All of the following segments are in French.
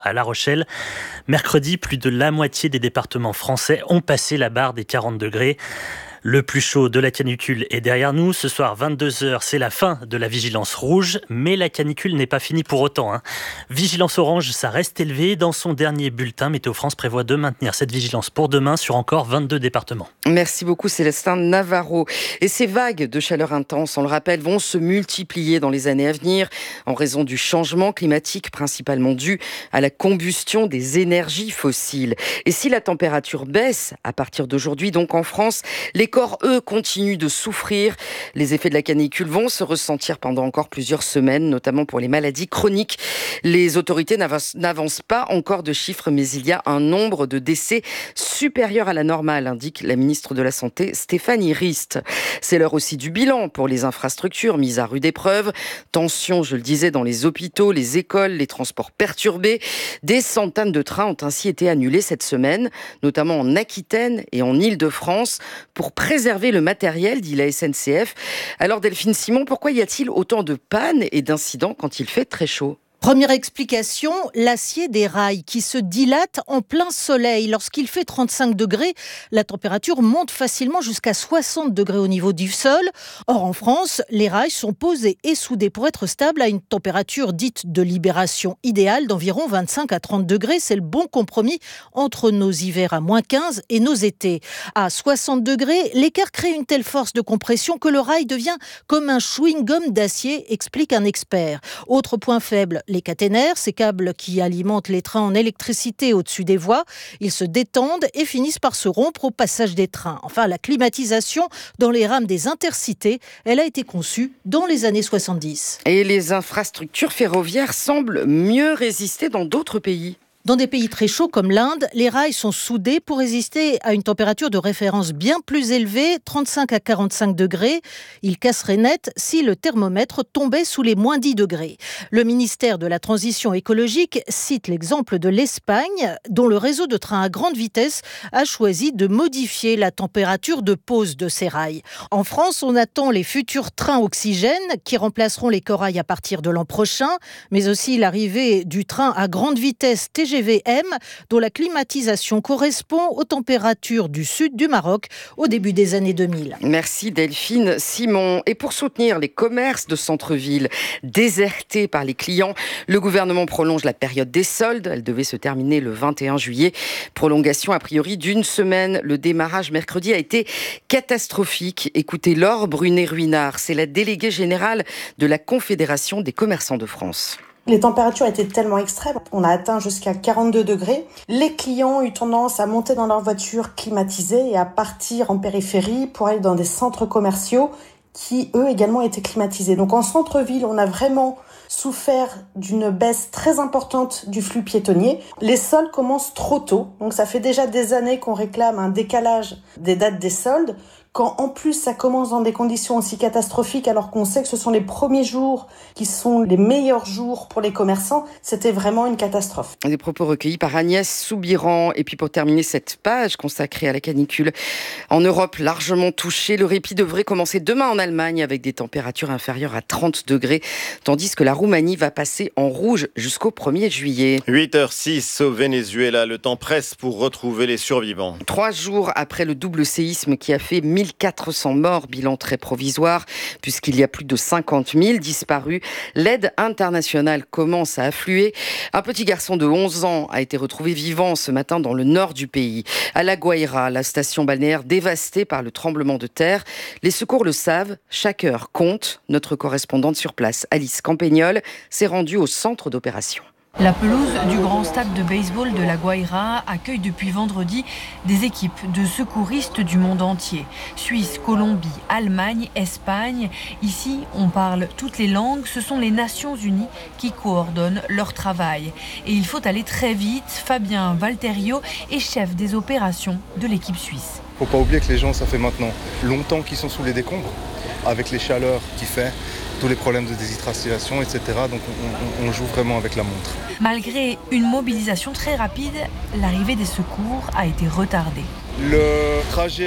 À La Rochelle, mercredi, plus de la moitié des départements français ont passé la barre des 40 degrés. Le plus chaud de la canicule est derrière nous. Ce soir, 22h, c'est la fin de la vigilance rouge. Mais la canicule n'est pas finie pour autant. Vigilance orange, ça reste élevé. Dans son dernier bulletin, Météo France prévoit de maintenir cette vigilance pour demain sur encore 22 départements. Merci beaucoup Célestin Navarro. Et ces vagues de chaleur intense, on le rappelle, vont se multiplier dans les années à venir en raison du changement climatique, principalement dû à la combustion des énergies fossiles. Et si la température baisse à partir d'aujourd'hui, donc en France, les corps, eux, continuent de souffrir. Les effets de la canicule vont se ressentir pendant encore plusieurs semaines, notamment pour les maladies chroniques. Les autorités n'avancent pas encore de chiffres, mais il y a un nombre de décès supérieur à la normale, indique la ministre de la Santé, Stéphanie Rist. C'est l'heure aussi du bilan pour les infrastructures mises à rude épreuve. Tension, je le disais, dans les hôpitaux, les écoles, les transports perturbés. Des centaines de trains ont ainsi été annulés cette semaine, notamment en Aquitaine et en Île-de-France, pour préserver le matériel, dit la SNCF. Alors Delphine Simon, pourquoi y a-t-il autant de pannes et d'incidents quand il fait très chaud ? Première explication, l'acier des rails qui se dilate en plein soleil. Lorsqu'il fait 35 degrés, la température monte facilement jusqu'à 60 degrés au niveau du sol. Or, en France, les rails sont posés et soudés pour être stables à une température dite de libération idéale d'environ 25 à 30 degrés. C'est le bon compromis entre nos hivers à moins 15 et nos étés. À 60 degrés, l'écart crée une telle force de compression que le rail devient comme un chewing-gum d'acier, explique un expert. Autre point faible, les caténaires, ces câbles qui alimentent les trains en électricité au-dessus des voies, ils se détendent et finissent par se rompre au passage des trains. Enfin, la climatisation dans les rames des intercités, elle a été conçue dans les années 70. Et les infrastructures ferroviaires semblent mieux résister dans d'autres pays. Dans des pays très chauds comme l'Inde, les rails sont soudés pour résister à une température de référence bien plus élevée, 35 à 45 degrés. Ils casseraient net si le thermomètre tombait sous les moins 10 degrés. Le ministère de la Transition écologique cite l'exemple de l'Espagne, dont le réseau de trains à grande vitesse a choisi de modifier la température de pose de ces rails. En France, on attend les futurs trains oxygène qui remplaceront les corails à partir de l'an prochain, mais aussi l'arrivée du train à grande vitesse TGV M, dont la climatisation correspond aux températures du sud du Maroc au début des années 2000. Merci Delphine Simon. Et pour soutenir les commerces de centre-ville désertés par les clients, le gouvernement prolonge la période des soldes. Elle devait se terminer le 21 juillet. Prolongation a priori d'une semaine. Le démarrage mercredi a été catastrophique. Écoutez Laure Brunet-Ruinard, c'est la déléguée générale de la Confédération des commerçants de France. Les températures étaient tellement extrêmes, on a atteint jusqu'à 42 degrés. Les clients ont eu tendance à monter dans leur voiture climatisée et à partir en périphérie pour aller dans des centres commerciaux qui, eux, également étaient climatisés. Donc en centre-ville, on a vraiment souffert d'une baisse très importante du flux piétonnier. Les soldes commencent trop tôt, donc ça fait déjà des années qu'on réclame un décalage des dates des soldes. Quand en plus ça commence dans des conditions aussi catastrophiques alors qu'on sait que ce sont les premiers jours qui sont les meilleurs jours pour les commerçants, c'était vraiment une catastrophe. Des propos recueillis par Agnès Soubiran. Et puis pour terminer cette page consacrée à la canicule, en Europe largement touchée, le répit devrait commencer demain en Allemagne avec des températures inférieures à 30 degrés, tandis que la Roumanie va passer en rouge jusqu'au 1er juillet. 8h06 au Venezuela, le temps presse pour retrouver les survivants. 3 jours après le double séisme qui a fait 1400 morts, bilan très provisoire, puisqu'il y a plus de 50 000 disparus. L'aide internationale commence à affluer. Un petit garçon de 11 ans a été retrouvé vivant ce matin dans le nord du pays. À La Guaira, la station balnéaire dévastée par le tremblement de terre. Les secours le savent, chaque heure compte. Notre correspondante sur place, Alice Campagnol, s'est rendue au centre d'opération. La pelouse du grand stade de baseball de La Guaira accueille depuis vendredi des équipes de secouristes du monde entier. Suisse, Colombie, Allemagne, Espagne. Ici, on parle toutes les langues. Ce sont les Nations Unies qui coordonnent leur travail. Et il faut aller très vite. Fabien Valterio est chef des opérations de l'équipe suisse. Il ne faut pas oublier que les gens, ça fait maintenant longtemps qu'ils sont sous les décombres, avec les chaleurs qu'il fait. Tous les problèmes de déshydratation, etc. Donc on joue vraiment avec la montre. Malgré une mobilisation très rapide, l'arrivée des secours a été retardée. Le trajet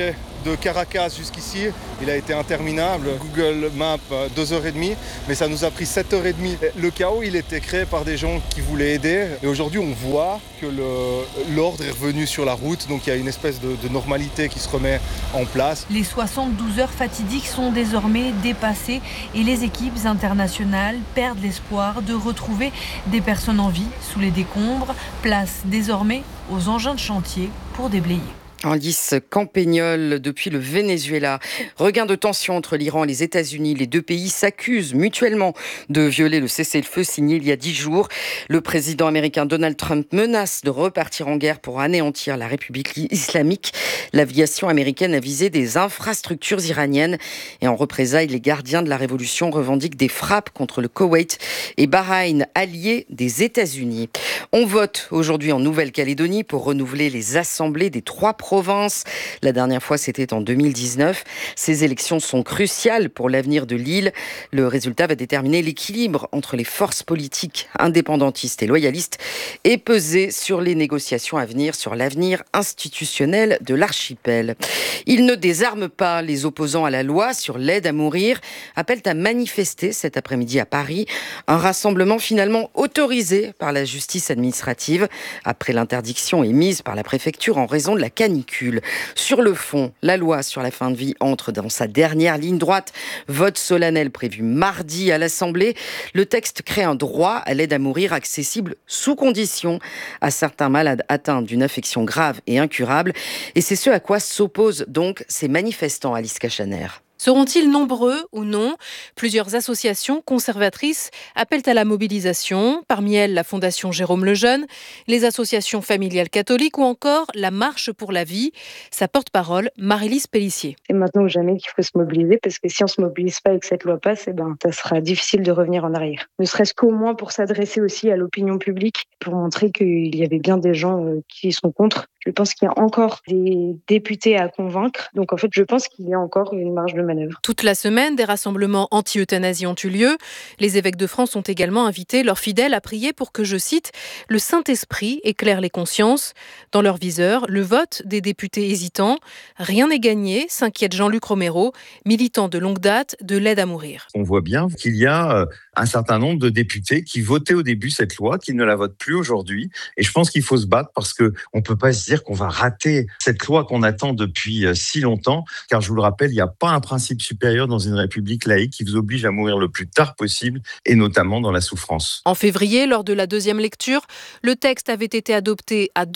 de Caracas jusqu'ici, il a été interminable. Google Maps, 2h30, mais ça nous a pris 7h30. Le chaos, il était créé par des gens qui voulaient aider. Et aujourd'hui, on voit que l'ordre est revenu sur la route, donc il y a une espèce de normalité qui se remet en place. Les 72 heures fatidiques sont désormais dépassées et les équipes internationales perdent l'espoir de retrouver des personnes en vie sous les décombres. Place désormais aux engins de chantier pour déblayer. Alice Campagnol depuis le Venezuela. Regain de tension entre l'Iran et les États-Unis. Les deux pays s'accusent mutuellement de violer le cessez-le-feu signé il y a 10 jours. Le président américain Donald Trump menace de repartir en guerre pour anéantir la République islamique. L'aviation américaine a visé des infrastructures iraniennes. Et en représailles, les gardiens de la révolution revendiquent des frappes contre le Koweït et Bahreïn, alliés des États-Unis. On vote aujourd'hui en Nouvelle-Calédonie pour renouveler les assemblées des 3 provinces. La dernière fois, c'était en 2019. Ces élections sont cruciales pour l'avenir de l'île. Le résultat va déterminer l'équilibre entre les forces politiques indépendantistes et loyalistes et peser sur les négociations à venir sur l'avenir institutionnel de l'archipel. Il ne désarme pas. Les opposants à la loi sur l'aide à mourir appellent à manifester cet après-midi à Paris. Un rassemblement finalement autorisé par la justice administrative après l'interdiction émise par la préfecture en raison de la canicule. Sur le fond, la loi sur la fin de vie entre dans sa dernière ligne droite. Vote solennel prévu mardi à l'Assemblée. Le texte crée un droit à l'aide à mourir accessible sous condition à certains malades atteints d'une affection grave et incurable. Et c'est ce à quoi s'opposent donc ces manifestants, Alice Cachaner. Seront-ils nombreux ou non ? Plusieurs associations conservatrices appellent à la mobilisation, parmi elles la Fondation Jérôme Lejeune, les associations familiales catholiques ou encore la Marche pour la vie. Sa porte-parole, Marie-Lise Pellissier. C'est maintenant ou jamais qu'il faut se mobiliser parce que si on ne se mobilise pas et que cette loi passe, ça sera difficile de revenir en arrière. Ne serait-ce qu'au moins pour s'adresser aussi à l'opinion publique, pour montrer qu'il y avait bien des gens qui sont contre. Je pense qu'il y a encore des députés à convaincre. Donc en fait, je pense qu'il y a encore une marge de manœuvre. Toute la semaine, des rassemblements anti-euthanasie ont eu lieu. Les évêques de France ont également invité leurs fidèles à prier pour que, je cite, « le Saint-Esprit éclaire les consciences ». Dans leur viseur, le vote des députés hésitants. Rien n'est gagné, s'inquiète Jean-Luc Romero, militant de longue date de l'aide à mourir. On voit bien qu'il y a un certain nombre de députés qui votaient au début cette loi, qui ne la votent plus aujourd'hui. Et je pense qu'il faut se battre parce qu'on ne peut pas se dire qu'on va rater cette loi qu'on attend depuis si longtemps. Car je vous le rappelle, il n'y a pas un principe supérieur dans une république laïque qui vous oblige à mourir le plus tard possible et notamment dans la souffrance. En février, lors de la deuxième lecture, le texte avait été adopté à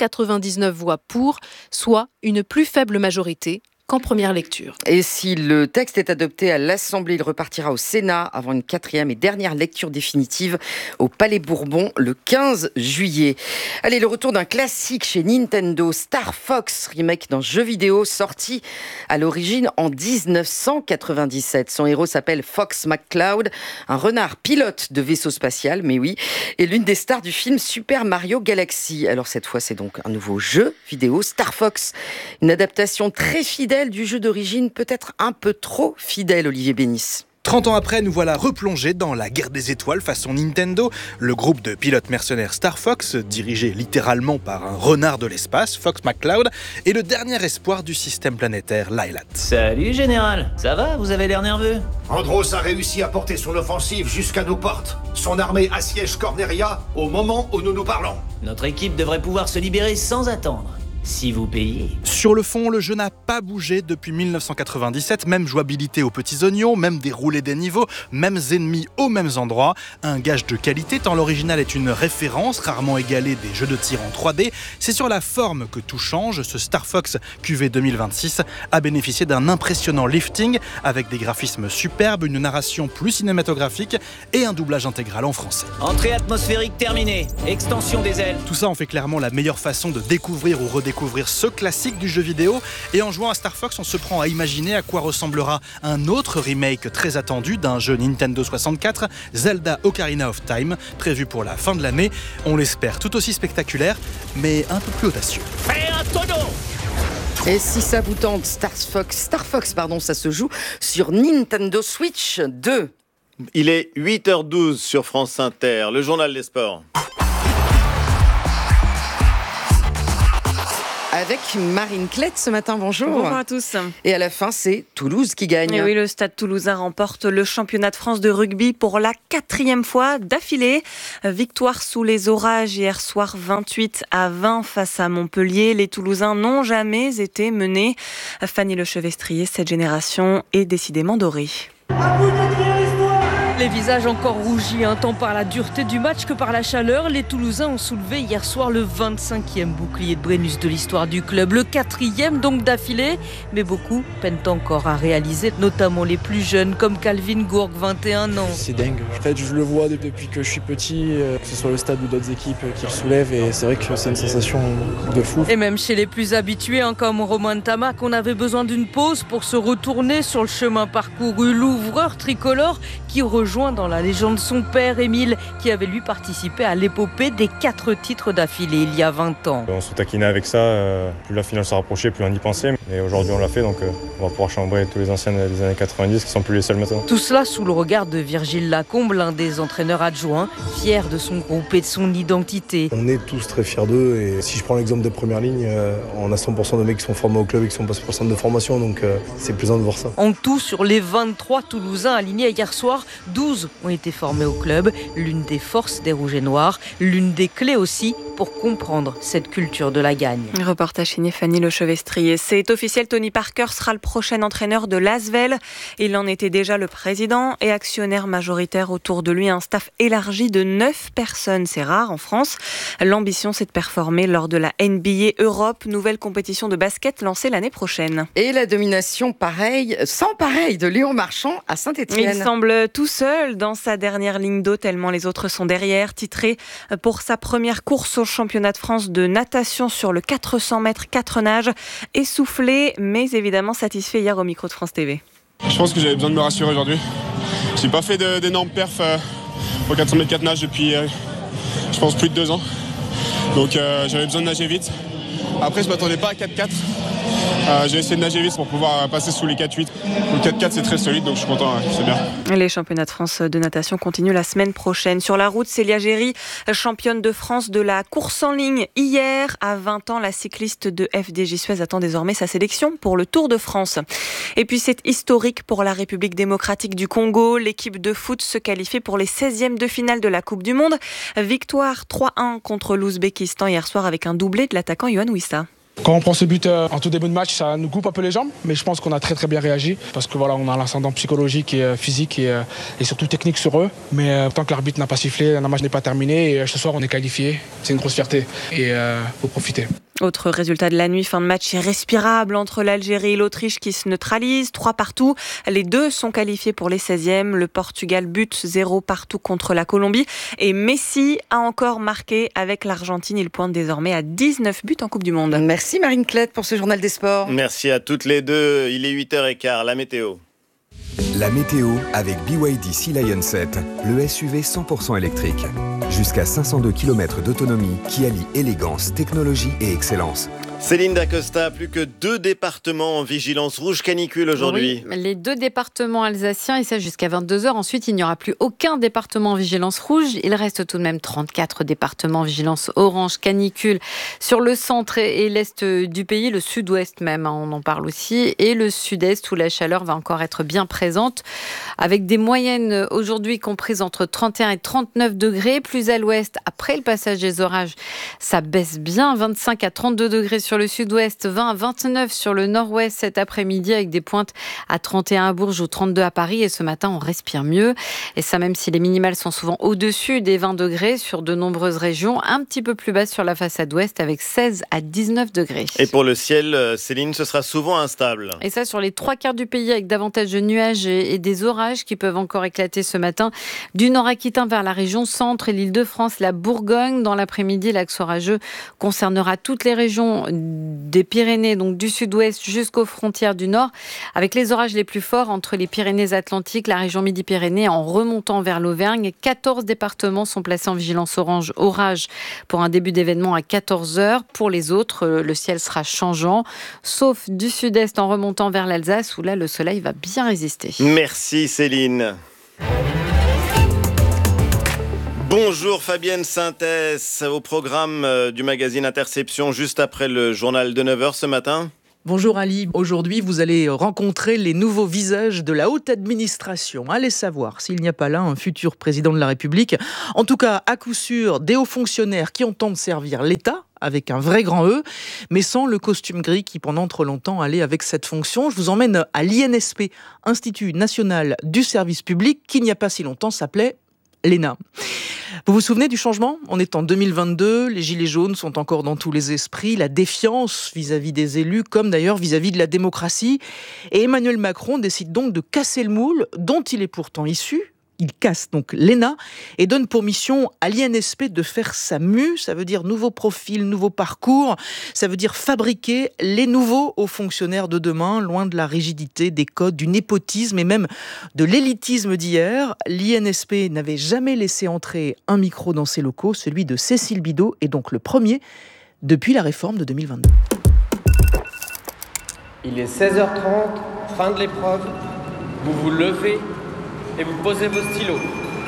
299 voix pour, soit une plus faible majorité qu'en première lecture. Et si le texte est adopté à l'Assemblée, il repartira au Sénat avant une 4e et dernière lecture définitive au Palais Bourbon le 15 juillet. Allez, le retour d'un classique chez Nintendo, Star Fox, remake d'un jeu vidéo sorti à l'origine en 1997. Son héros s'appelle Fox McCloud, un renard pilote de vaisseau spatial, mais oui, et l'une des stars du film Super Mario Galaxy. Alors cette fois, c'est donc un nouveau jeu vidéo, Star Fox, une adaptation très fidèle du jeu d'origine, peut-être un peu trop fidèle, Olivier Bénis. 30 ans après, nous voilà replongés dans la guerre des étoiles façon Nintendo. Le groupe de pilotes mercenaires Star Fox, dirigé littéralement par un renard de l'espace, Fox McCloud, est le dernier espoir du système planétaire Lylat. Salut Général, ça va? Vous avez l'air nerveux? Andros a réussi à porter son offensive jusqu'à nos portes. Son armée assiège Corneria au moment où nous nous parlons. Notre équipe devrait pouvoir se libérer sans attendre. Si vous payez. Sur le fond, le jeu n'a pas bougé depuis 1997, même jouabilité aux petits oignons, même déroulé des niveaux, mêmes ennemis aux mêmes endroits. Un gage de qualité tant l'original est une référence, rarement égalée des jeux de tir en 3D. C'est sur la forme que tout change. Ce Star Fox QV 2026 a bénéficié d'un impressionnant lifting avec des graphismes superbes, une narration plus cinématographique et un doublage intégral en français. Entrée atmosphérique terminée, extension des ailes. Tout ça en fait clairement la meilleure façon de découvrir ou redécouvrir ce classique du jeu vidéo. Et en jouant à Star Fox, on se prend à imaginer à quoi ressemblera un autre remake très attendu d'un jeu Nintendo 64, Zelda Ocarina of Time, prévu pour la fin de l'année. On l'espère tout aussi spectaculaire, mais un peu plus audacieux. Et si ça vous tente, Star Fox, ça se joue sur Nintendo Switch 2. Il est 8h12 sur France Inter, le journal des sports. avec Marine Klett ce matin. Bonjour. Bonjour à tous. Et à la fin, c'est Toulouse qui gagne. Et oui, le Stade Toulousain remporte le championnat de France de rugby pour la 4e fois d'affilée. Victoire sous les orages hier soir 28-20 face à Montpellier. Les Toulousains n'ont jamais été menés. Fanny Lechevestrier, cette génération est décidément dorée. Les visages encore rougis, tant par la dureté du match que par la chaleur. Les Toulousains ont soulevé hier soir le 25e bouclier de Brennus de l'histoire du club. Le 4e donc d'affilée. Mais beaucoup peinent encore à réaliser, notamment les plus jeunes comme Calvin Gourgue, 21 ans. C'est dingue. En fait, je le vois depuis que je suis petit, que ce soit le stade ou d'autres équipes qui le soulèvent. Et c'est vrai que c'est une sensation de fou. Et même chez les plus habitués, comme Romain Tamac, on avait besoin d'une pause pour se retourner sur le chemin parcouru. L'ouvreur tricolore qui rejoint dans la légende son père Émile, qui avait lui participé à l'épopée des 4 titres d'affilée il y a 20 ans. On se taquinait avec ça, plus la finale se rapprochait, plus on y pensait. Et aujourd'hui on l'a fait, donc on va pouvoir chambrer tous les anciens des années 90 qui sont plus les seuls maintenant. Tout cela sous le regard de Virgile Lacombe, l'un des entraîneurs adjoints, fier de son groupe et de son identité. On est tous très fiers d'eux, et si je prends l'exemple des premières lignes, on a 100% de mecs qui sont formés au club et qui sont passés par le centre de formation, donc c'est plaisant de voir ça. En tout, sur les 23 Toulousains alignés hier soir, 12 ont été formés au club, l'une des forces des Rouges et Noirs, l'une des clés aussi pour comprendre cette culture de la gagne. Reportage signé Fanny Lechevestrier. C'est officiel, Tony Parker sera le prochain entraîneur de l'Asvel. Il en était déjà le président et actionnaire majoritaire. Autour de lui, un staff élargi de 9 personnes. C'est rare en France. L'ambition, c'est de performer lors de la NBA Europe, nouvelle compétition de basket lancée l'année prochaine. Et la domination sans pareil de Léon Marchand à Saint-Étienne. Il semble tout seul dans sa dernière ligne d'eau, tellement les autres sont derrière. Titré pour sa première course au championnat de France de natation sur le 400 mètres 4 nages, essoufflé mais évidemment satisfait hier au micro de France TV. Je pense que j'avais besoin de me rassurer aujourd'hui. J'ai pas fait d'énormes perfs au 400 mètres 4 nages depuis je pense plus de 2 ans. Donc j'avais besoin de nager vite. Après je m'attendais pas à 4-4. J'ai essayé de nager vite pour pouvoir passer sous les 4-8. Le 4-4 c'est très solide, donc je suis content, c'est bien. Les championnats de France de natation continuent la semaine prochaine. Sur la route, Célia Géry, championne de France de la course en ligne. Hier, à 20 ans, la cycliste de FDJ Suez attend désormais sa sélection pour le Tour de France. Et puis c'est historique pour la République démocratique du Congo. L'équipe de foot se qualifie pour les 16e de finale de la Coupe du Monde. Victoire 3-1 contre l'Ouzbékistan hier soir avec un doublé de l'attaquant Yohan Wissa. Quand on prend ce but en tout début de match, ça nous coupe un peu les jambes, mais je pense qu'on a très très bien réagi parce que voilà, on a un ascendant psychologique et physique et surtout technique sur eux. Mais tant que l'arbitre n'a pas sifflé, le match n'est pas terminé et ce soir on est qualifié. C'est une grosse fierté et faut profiter. Autre résultat de la nuit, fin de match irrespirable entre l'Algérie et l'Autriche qui se neutralisent, 3 partout. Les deux sont qualifiés pour les 16e. Le Portugal bute 0 partout contre la Colombie. Et Messi a encore marqué avec l'Argentine. Il pointe désormais à 19 buts en Coupe du Monde. Merci Marine Klett pour ce journal des sports. Merci à toutes les deux. Il est 8h15, la météo. La météo avec BYD Sea Lion 7, le SUV 100% électrique. Jusqu'à 502 km d'autonomie qui allie élégance, technologie et excellence. Céline Dacosta, plus que 2 départements en vigilance rouge canicule aujourd'hui. Oui, les 2 départements alsaciens, et ça jusqu'à 22h. Ensuite, il n'y aura plus aucun département en vigilance rouge. Il reste tout de même 34 départements en vigilance orange canicule sur le centre et l'est du pays, le sud-ouest même, on en parle aussi, et le sud-est où la chaleur va encore être bien présente, avec des moyennes aujourd'hui comprises entre 31 et 39 degrés. Plus à l'ouest, après le passage des orages, ça baisse bien, 25 à 32 degrés sur le sud-ouest, 20 à 29 sur le nord-ouest cet après-midi avec des pointes à 31 à Bourges ou 32 à Paris. Et ce matin, on respire mieux. Et ça, même si les minimales sont souvent au-dessus des 20 degrés sur de nombreuses régions, un petit peu plus basse sur la façade ouest avec 16 à 19 degrés. Et pour le ciel, Céline, ce sera souvent instable. Et ça sur les 3/4 du pays avec davantage de nuages et des orages qui peuvent encore éclater ce matin. Du nord aquitain vers la région centre et l'Île-de-France, la Bourgogne. Dans l'après-midi, l'axe orageux concernera toutes les régions des Pyrénées, donc du sud-ouest jusqu'aux frontières du nord, avec les orages les plus forts entre les Pyrénées-Atlantiques, la région Midi-Pyrénées, en remontant vers l'Auvergne. 14 départements sont placés en vigilance orange orage pour un début d'événement à 14h. Pour les autres, le ciel sera changeant, sauf du sud-est en remontant vers l'Alsace, où là, le soleil va bien résister. Merci Céline. Bonjour Fabienne Synthès, au programme du magazine Interception, juste après le journal de 9h ce matin. Bonjour Ali, aujourd'hui vous allez rencontrer les nouveaux visages de la haute administration. Allez savoir s'il n'y a pas là un futur président de la République. En tout cas, à coup sûr, des hauts fonctionnaires qui entendent servir l'État, avec un vrai grand E, mais sans le costume gris qui pendant trop longtemps allait avec cette fonction. Je vous emmène à l'INSP, Institut National du Service Public, qui il n'y a pas si longtemps s'appelait l'ENA. Vous vous souvenez du changement ? On est en 2022, les gilets jaunes sont encore dans tous les esprits, la défiance vis-à-vis des élus, comme d'ailleurs vis-à-vis de la démocratie. Et Emmanuel Macron décide donc de casser le moule dont il est pourtant issu. Il casse donc l'ENA et donne pour mission à l'INSP de faire sa mue. Ça veut dire nouveau profil, nouveau parcours. Ça veut dire fabriquer les nouveaux hauts fonctionnaires de demain, loin de la rigidité des codes, du népotisme et même de l'élitisme d'hier. L'INSP n'avait jamais laissé entrer un micro dans ses locaux. Celui de Cécile Bidot est donc le premier depuis la réforme de 2022. Il est 16h30, fin de l'épreuve. Vous vous levez et vous posez vos stylos.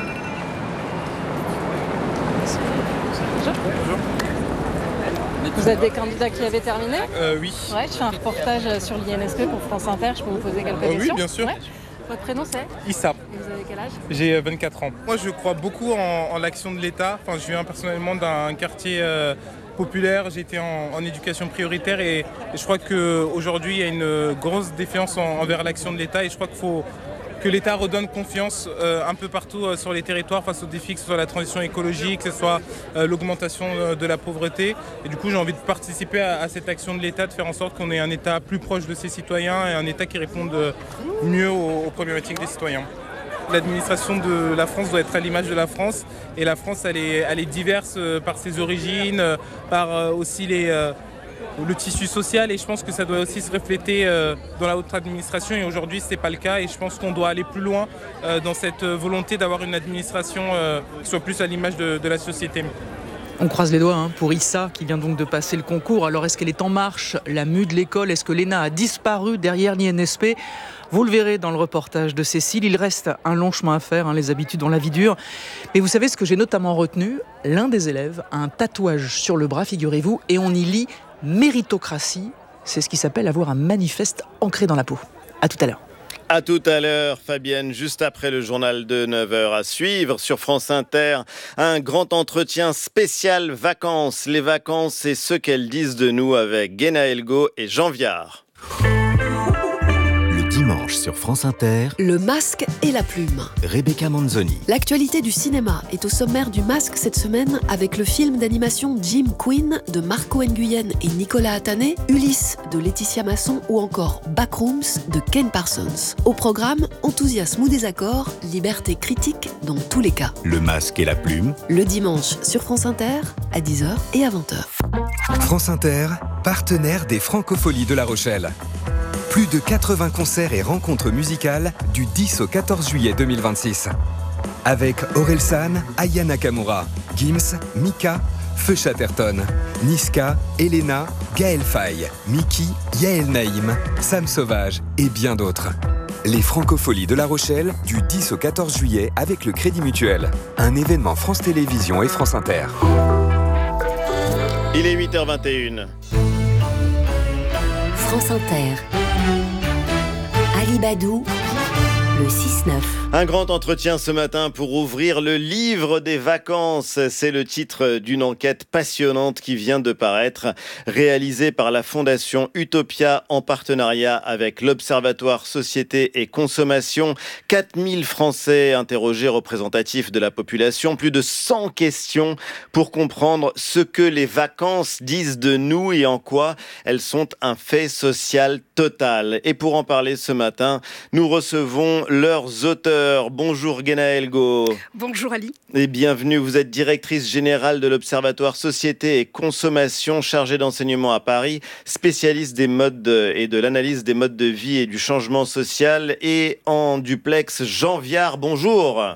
Vous êtes des candidats qui avaient terminé ? Oui. Ouais, je fais un reportage sur l'INSP pour France Inter, je peux vous poser quelques questions ? Oui, bien sûr. Ouais. Votre prénom c'est ? Issa. Et vous avez quel âge ? J'ai 24 ans. Moi je crois beaucoup en l'action de l'État. Enfin, je viens personnellement d'un quartier populaire, j'ai été en éducation prioritaire et je crois qu'aujourd'hui il y a une grosse défiance envers l'action de l'État et je crois qu'il faut que l'État redonne confiance un peu partout sur les territoires face aux défis, que ce soit la transition écologique, que ce soit l'augmentation de la pauvreté. Et du coup, j'ai envie de participer à cette action de l'État, de faire en sorte qu'on ait un État plus proche de ses citoyens et un État qui réponde mieux aux problématiques des citoyens. L'administration de la France doit être à l'image de la France. Et la France, elle est diverse par ses origines, par aussi le tissu social, et je pense que ça doit aussi se refléter dans la haute administration, et aujourd'hui c'est pas le cas, et je pense qu'on doit aller plus loin dans cette volonté d'avoir une administration qui soit plus à l'image de la société. On croise les doigts pour Issa qui vient donc de passer le concours. Alors est-ce qu'elle est en marche, la mue de l'école ? Est-ce que l'ENA a disparu derrière l'INSP ? Vous le verrez dans le reportage de Cécile, il reste un long chemin à faire, les habitudes ont la vie dure. Mais vous savez ce que j'ai notamment retenu ? L'un des élèves a un tatouage sur le bras, figurez-vous, et on y lit méritocratie. C'est ce qui s'appelle avoir un manifeste ancré dans la peau. À tout à l'heure. À tout à l'heure, Fabienne, juste après le journal de 9h à suivre sur France Inter. Un grand entretien spécial vacances. Les vacances, c'est ce qu'elles disent de nous avec Guénaël Go et Jean Viard. Dimanche sur France Inter, Le Masque et la Plume. Rebecca Manzoni. L'actualité du cinéma est au sommaire du Masque cette semaine avec le film d'animation Jim Queen de Marco Nguyen et Nicolas Atané, Ulysse de Laetitia Masson ou encore Backrooms de Ken Parsons. Au programme, enthousiasme ou désaccord, liberté critique dans tous les cas. Le Masque et la Plume. Le dimanche sur France Inter à 10h et à 20h. France Inter, partenaire des Francopholies de La Rochelle. Plus de 80 concerts et rencontres musicales du 10 au 14 juillet 2026. Avec Orelsan, Aya Nakamura, Gims, Mika, Feu Chatterton, Niska, Elena, Gaël Faye, Miki, Yael Naïm, Sam Sauvage et bien d'autres. Les Francopholies de La Rochelle du 10 au 14 juillet avec le Crédit Mutuel. Un événement France Télévisions et France Inter. Il est 8h21. France Inter. Ali Badou, le 6-9. Un grand entretien ce matin pour ouvrir le livre des vacances. C'est le titre d'une enquête passionnante qui vient de paraître, réalisée par la Fondation Utopia en partenariat avec l'Observatoire Société et Consommation. 4000 Français interrogés, représentatifs de la population. Plus de 100 questions pour comprendre ce que les vacances disent de nous et en quoi elles sont un fait social total. Et pour en parler ce matin, nous recevons leurs auteurs. Bonjour Guénaël Go. Bonjour Ali. Et bienvenue, vous êtes directrice générale de l'Observatoire Société et Consommation, chargée d'enseignement à Paris, spécialiste des modes et de l'analyse des modes de vie et du changement social. Et en duplex, Jean Viard, bonjour.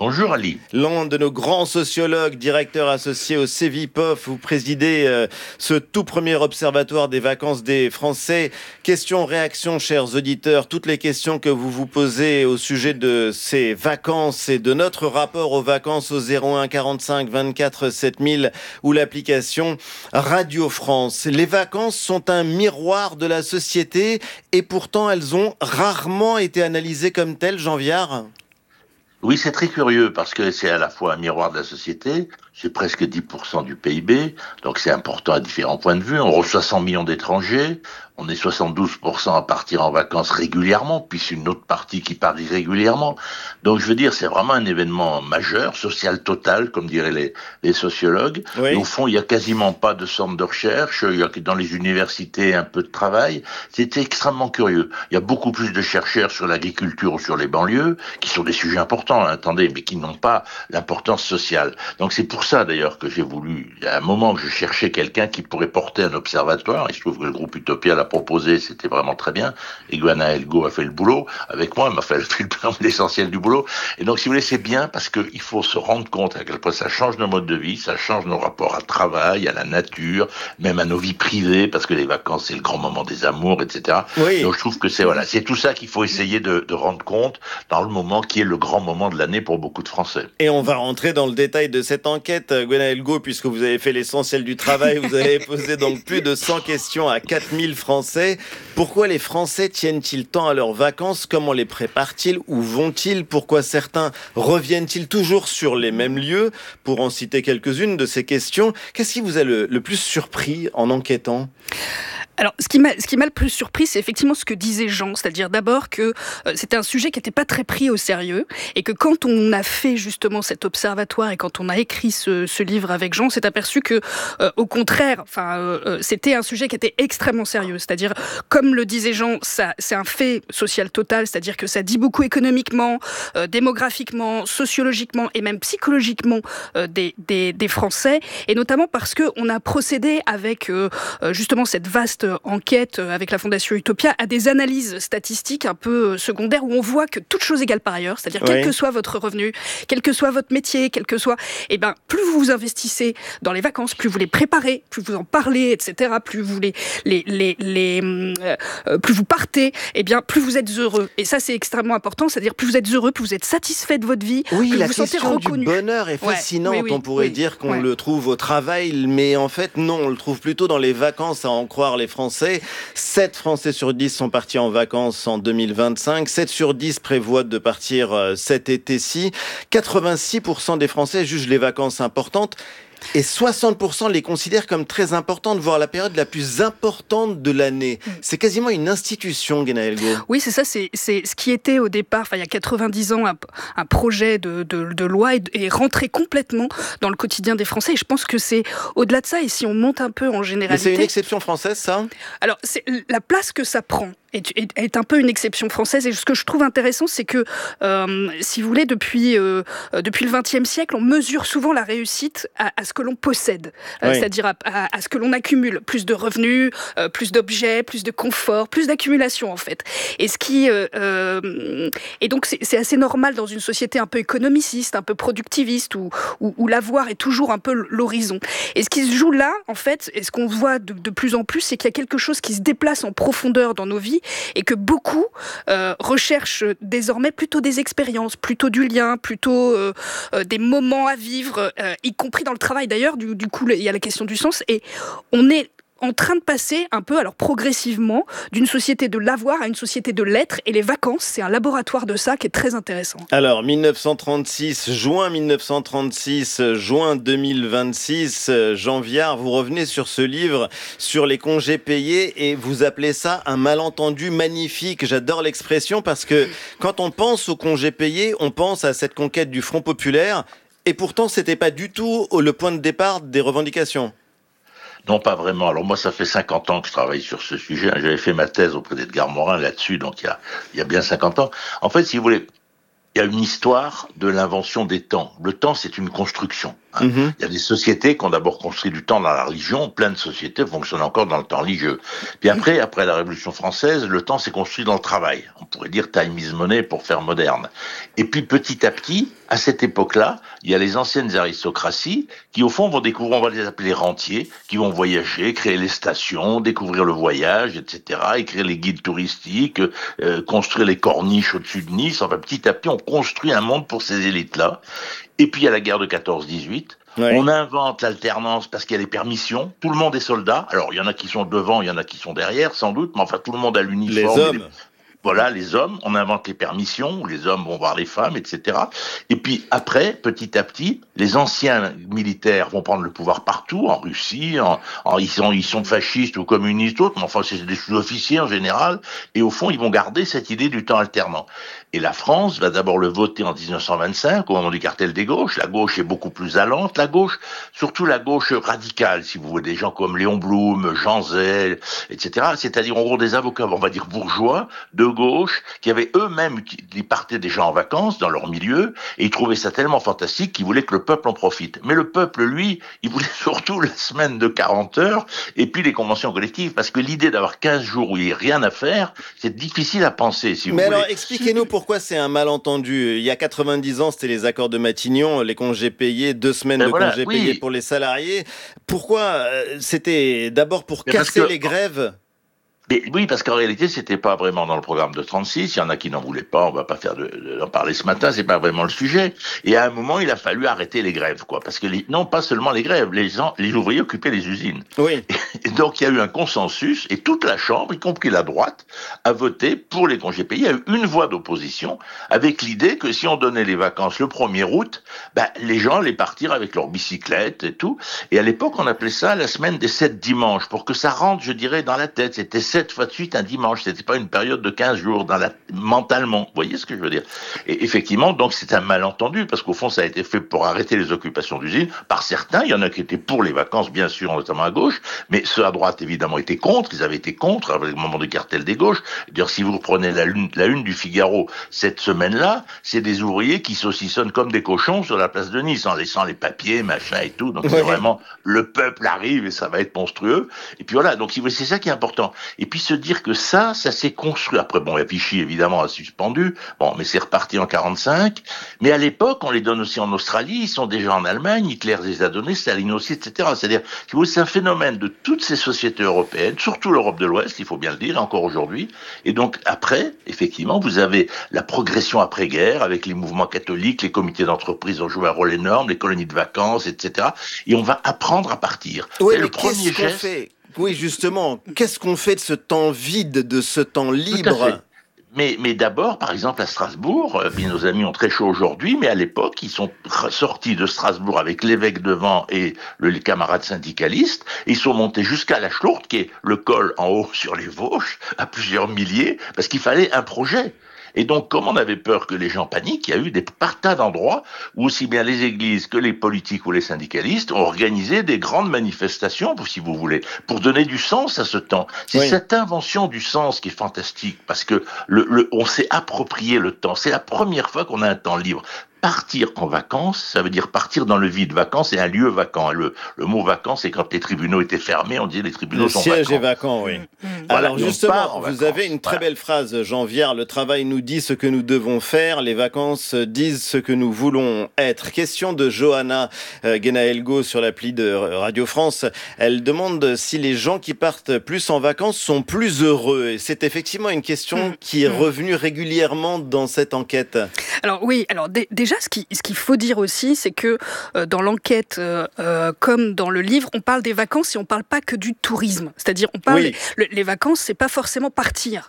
Bonjour Ali. L'un de nos grands sociologues, directeur associé au CEVIPOF, vous présidez ce tout premier observatoire des vacances des Français. Questions, réactions, chers auditeurs, toutes les questions que vous vous posez au sujet de ces vacances et de notre rapport aux vacances au 01 45 24 7000 ou l'application Radio France. Les vacances sont un miroir de la société et pourtant elles ont rarement été analysées comme telles, Jean Viard. Oui, c'est très curieux parce que c'est à la fois un miroir de la société, c'est presque 10% du PIB, donc c'est important à différents points de vue. On reçoit 100 millions d'étrangers, on est 72% à partir en vacances régulièrement, puis c'est une autre partie qui part irrégulièrement. Donc je veux dire, c'est vraiment un événement majeur, social total, comme diraient les sociologues. Oui. Et au fond, il n'y a quasiment pas de centre de recherche, il y a dans les universités un peu de travail. C'était extrêmement curieux. Il y a beaucoup plus de chercheurs sur l'agriculture ou sur les banlieues, qui sont des sujets importants, attendez, mais qui n'ont pas l'importance sociale. Donc c'est pour ça d'ailleurs que j'ai voulu, il y a un moment que je cherchais quelqu'un qui pourrait porter un observatoire, il se trouve que le groupe Utopia l'a proposé, c'était vraiment très bien, et Gwenaël Go a fait le boulot avec moi, elle m'a fait l'essentiel du boulot, et donc si vous voulez c'est bien parce qu'il faut se rendre compte à quel point ça change nos modes de vie, ça change nos rapports à travail, à la nature, même à nos vies privées, parce que les vacances c'est le grand moment des amours, etc. Oui. Donc je trouve que c'est tout ça qu'il faut essayer de rendre compte dans le moment qui est le grand moment de l'année pour beaucoup de Français. Et on va rentrer dans le détail de cette enquête, Gwenaël Go, puisque vous avez fait l'essentiel du travail, vous avez posé donc plus de 100 questions à 4000 Français. Pourquoi les Français tiennent-ils tant à leurs vacances? Comment les préparent-ils? Où vont-ils? Pourquoi certains reviennent-ils toujours sur les mêmes lieux? Pour en citer quelques-unes de ces questions, qu'est-ce qui vous a le plus surpris en enquêtant? Alors, ce qui m'a le plus surpris, c'est effectivement ce que disait Jean, c'est-à-dire d'abord que c'était un sujet qui n'était pas très pris au sérieux et que quand on a fait justement cet observatoire et quand on a écrit ce livre avec Jean, on s'est aperçu que, au contraire, c'était un sujet qui était extrêmement sérieux. C'est-à-dire, comme le disait Jean, c'est un fait social total, c'est-à-dire que ça dit beaucoup économiquement, démographiquement, sociologiquement et même psychologiquement des Français, et notamment parce que on a procédé avec justement cette vaste enquête avec la Fondation Utopia à des analyses statistiques un peu secondaires où on voit que toute chose égale par ailleurs, c'est-à-dire quel que soit votre revenu, quel que soit votre métier, plus vous vous investissez dans les vacances, plus vous les préparez, plus vous en parlez, etc., plus vous plus vous partez, plus vous êtes heureux. Et ça c'est extrêmement important, c'est-à-dire plus vous êtes heureux, plus vous êtes satisfait de votre vie, plus vous vous sentez reconnu. Du bonheur est fascinante. On pourrait dire qu'on le trouve au travail, mais en fait non, on le trouve plutôt dans les vacances, à en croire les Français. 7 Français sur 10 sont partis en vacances en 2025. 7 sur 10 prévoient de partir cet été-ci. 86% des Français jugent les vacances importantes. Et 60% les considèrent comme très importantes, voire la période la plus importante de l'année. C'est quasiment une institution, Gwenaël Go. Oui, c'est ça. C'est ce qui était au départ, il y a 90 ans, un projet de loi est rentré complètement dans le quotidien des Français. Et je pense que c'est au-delà de ça. Et si on monte un peu en généralité... Mais c'est une exception française, ça? Alors, c'est la place que ça prend est un peu une exception française. Et ce que je trouve intéressant, c'est que, si vous voulez, depuis le XXe siècle, on mesure souvent la réussite à ce que l'on possède, c'est-à-dire à ce que l'on accumule. Plus de revenus, plus d'objets, plus de confort, plus d'accumulation, en fait. Et donc, c'est assez normal dans une société un peu économiciste, un peu productiviste, où l'avoir est toujours un peu l'horizon. Et ce qui se joue là, en fait, et ce qu'on voit de plus en plus, c'est qu'il y a quelque chose qui se déplace en profondeur dans nos vies, et que beaucoup recherchent désormais plutôt des expériences, plutôt du lien, plutôt des moments à vivre, y compris dans le travail d'ailleurs. Du coup, il y a la question du sens, et on est en train de passer un peu, alors progressivement, d'une société de l'avoir à une société de l'être, et les vacances, c'est un laboratoire de ça qui est très intéressant. Alors, 1936, juin 1936, juin 2026, Jean Viard, vous revenez sur ce livre, sur les congés payés, et vous appelez ça un malentendu magnifique. J'adore l'expression parce que quand on pense aux congés payés, on pense à cette conquête du Front populaire, et pourtant, c'était pas du tout le point de départ des revendications. Non, pas vraiment. Alors moi, ça fait 50 ans que je travaille sur ce sujet. J'avais fait ma thèse auprès d'Edgar Morin là-dessus, donc il y a bien 50 ans. En fait, si vous voulez, il y a une histoire de l'invention des temps. Le temps, c'est une construction. Il y a des sociétés qui ont d'abord construit du temps dans la religion. Plein de sociétés fonctionnent encore dans le temps religieux. Puis après la Révolution française, le temps s'est construit dans le travail. On pourrait dire time is money pour faire moderne. Et puis petit à petit, à cette époque-là, il y a les anciennes aristocraties qui, au fond, vont découvrir, on va les appeler rentiers, qui vont voyager, créer les stations, découvrir le voyage, etc., écrire les guides touristiques, construire les corniches au-dessus de Nice. Enfin, petit à petit, on construit un monde pour ces élites-là. Et puis, il y a la guerre de 14-18. Ouais. On invente l'alternance parce qu'il y a les permissions. Tout le monde est soldat. Alors, il y en a qui sont devant, il y en a qui sont derrière, sans doute. Mais enfin, tout le monde a l'uniforme. Les hommes. Voilà, les hommes, on invente les permissions, où les hommes vont voir les femmes, etc. Et puis après, petit à petit, les anciens militaires vont prendre le pouvoir partout, en Russie, ils sont fascistes ou communistes, autres, mais enfin c'est des sous-officiers en général, et au fond ils vont garder cette idée du temps alternant. Et la France va d'abord le voter en 1925, au moment du cartel des gauches. La gauche est beaucoup plus allante, la gauche, surtout la gauche radicale, si vous voulez, des gens comme Léon Blum, Jean Zay, etc. C'est-à-dire en gros des avocats, on va dire bourgeois, de gauche, qui avaient eux-mêmes, ils partaient déjà en vacances dans leur milieu, et ils trouvaient ça tellement fantastique qu'ils voulaient que le peuple en profite. Mais le peuple, lui, il voulait surtout la semaine de 40 heures, et puis les conventions collectives, parce que l'idée d'avoir 15 jours où il n'y a rien à faire, c'est difficile à penser, si vous voulez. Mais alors, expliquez-nous pourquoi c'est un malentendu. Il y a 90 ans, c'était les accords de Matignon, les congés payés, 2 semaines de congés payés pour les salariés. Pourquoi c'était d'abord pour casser les grèves ? Mais oui, parce qu'en réalité, c'était pas vraiment dans le programme de 36. Il y en a qui n'en voulaient pas. On va pas faire d'en parler ce matin. C'est pas vraiment le sujet. Et à un moment, il a fallu arrêter les grèves, quoi. Parce que non, pas seulement les grèves. Les ouvriers occupaient les usines. Oui. Et donc, il y a eu un consensus et toute la Chambre, y compris la droite, a voté pour les congés payés. Il y a eu une voix d'opposition avec l'idée que si on donnait les vacances le 1er août, les gens allaient partir avec leurs bicyclettes et tout. Et à l'époque, on appelait ça la semaine des 7 dimanches pour que ça rentre, je dirais, dans la tête. C'était 7 fois de suite un dimanche, c'était pas une période de 15 jours mentalement, vous voyez ce que je veux dire. Et effectivement, donc c'est un malentendu, parce qu'au fond ça a été fait pour arrêter les occupations d'usines, par certains, il y en a qui étaient pour les vacances, bien sûr, notamment à gauche, mais ceux à droite évidemment étaient contre, ils avaient été contre avec le moment du cartel des gauches. D'ailleurs, si vous reprenez la une du Figaro cette semaine-là, c'est des ouvriers qui saucissonnent comme des cochons sur la place de Nice, en laissant les papiers, machin et tout, donc c'est vraiment, le peuple arrive et ça va être monstrueux, et puis voilà, donc c'est ça qui est important. Et puis se dire que ça s'est construit. Après, bon, Vichy, évidemment, a suspendu. Bon, mais c'est reparti en 45. Mais à l'époque, on les donne aussi en Australie. Ils sont déjà en Allemagne. Hitler les a donnés, Staline aussi, etc. C'est-à-dire, c'est un phénomène de toutes ces sociétés européennes, surtout l'Europe de l'Ouest, il faut bien le dire, encore aujourd'hui. Et donc, après, effectivement, vous avez la progression après-guerre avec les mouvements catholiques, les comités d'entreprise ont joué un rôle énorme, les colonies de vacances, etc. Et on va apprendre à partir. Oui, mais qu'est-ce qu'on fait ? Oui, justement, qu'est-ce qu'on fait de ce temps vide, de ce temps libre ? Mais d'abord, par exemple, à Strasbourg, nos amis ont très chaud aujourd'hui, mais à l'époque, ils sont sortis de Strasbourg avec l'évêque devant et les camarades syndicalistes, et ils sont montés jusqu'à la Schlourte, qui est le col en haut sur les Vosges, à plusieurs milliers, parce qu'il fallait un projet. Et donc, comme on avait peur que les gens paniquent, il y a eu des tas d'endroits où aussi bien les églises que les politiques ou les syndicalistes ont organisé des grandes manifestations, si vous voulez, pour donner du sens à ce temps. C'est cette invention du sens qui est fantastique, parce que on s'est approprié le temps. C'est la première fois qu'on a un temps libre. Partir en vacances, ça veut dire partir dans le vide. Vacances, c'est un lieu vacant. Le mot vacances, c'est quand les tribunaux étaient fermés, on disait les tribunaux sont vacants. Le siège est vacant, oui. Voilà, alors justement, vous avez une très belle phrase, Jean Viard, le travail nous dit ce que nous devons faire, les vacances disent ce que nous voulons être. Question de Johanna Guénaëlgo sur l'appli de Radio France. Elle demande si les gens qui partent plus en vacances sont plus heureux. Et c'est effectivement une question qui est revenue régulièrement dans cette enquête. Alors oui, déjà, ce qu'il faut dire aussi, c'est que dans l'enquête, comme dans le livre, on parle des vacances et on parle pas que du tourisme. C'est-à-dire, on parle les vacances, c'est pas forcément partir.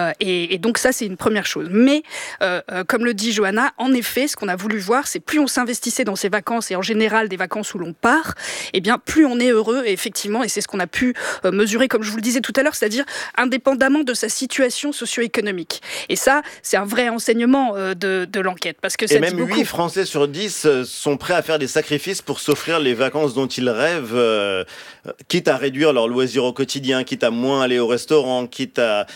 Et donc ça, c'est une première chose. Mais comme le dit Johanna, en effet, ce qu'on a voulu voir, c'est plus on s'investissait dans ces vacances et en général des vacances où l'on part, eh bien plus on est heureux. Et effectivement, et c'est ce qu'on a pu mesurer, comme je vous le disais tout à l'heure, c'est-à-dire indépendamment de sa situation socio-économique. Et ça, c'est un vrai enseignement de l'enquête, parce que ça dit beaucoup. 8 Français sur 10 sont prêts à faire des sacrifices pour s'offrir les vacances dont ils rêvent, quitte à réduire leurs loisirs au quotidien, quitte à moins aller au restaurant, quitte à,